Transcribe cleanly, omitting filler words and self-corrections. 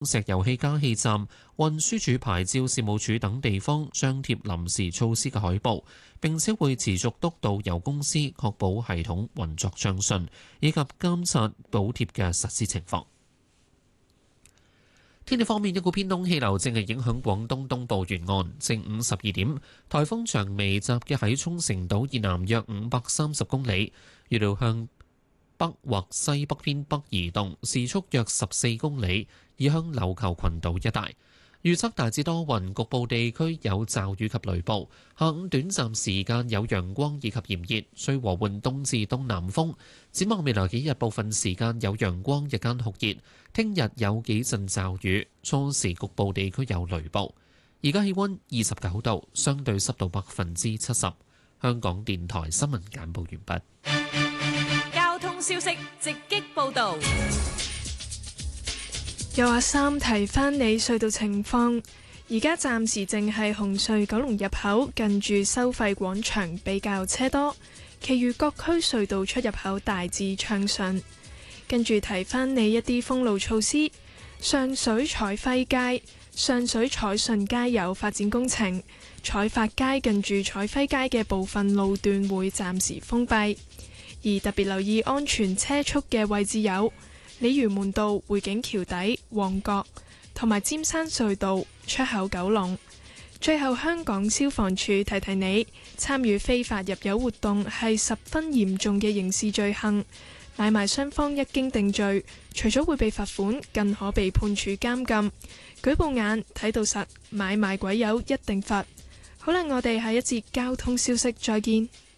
石油氣加氣站、運輸署牌照事務處等地方張貼臨時措施嘅海報，並且會持續督導油公司確保系統運作暢順，以及監察補貼嘅實施情況。天氣方面，一股偏東氣流正係影響廣東東部沿岸。正午12點，颱風薔薇集結喺沖繩島以南約530公里，預料向北或西北偏北移動，時速約14公里，移向琉球群島一帶。預測大致多雲，局部地區有驟雨及雷暴。下午短暫時間有陽光以及炎熱，吹和緩東至東南風。展望未來幾日，部分時間有陽光，日間酷熱。聽日有幾陣驟雨，初時局部地區有雷暴。而家氣溫29度，相對濕度70%。香港電台新聞簡報完畢。 交通消息直擊報導。 有阿三提翻你隧道情況，而家暫時淨係紅隧九龍入口近住收費廣場比較車多，其餘各區隧道出入口大致暢順。跟住提翻你一啲封路措施，上水彩輝街、上水彩順街有發展工程，彩發街近住彩輝街嘅部分路段會暫時封閉，而特別留意安全車速嘅位置有鯉魚門道、匯景橋底、旺角同埋尖山隧道出口九龍。最後，香港消防處提提你，參與非法入油活動係十分嚴重嘅刑事罪行，買賣雙方一經定罪，除咗會被罰款，更可被判處監禁。舉報眼睇到實，買賣鬼友一定罰。好啦，我哋下一節交通消息再見。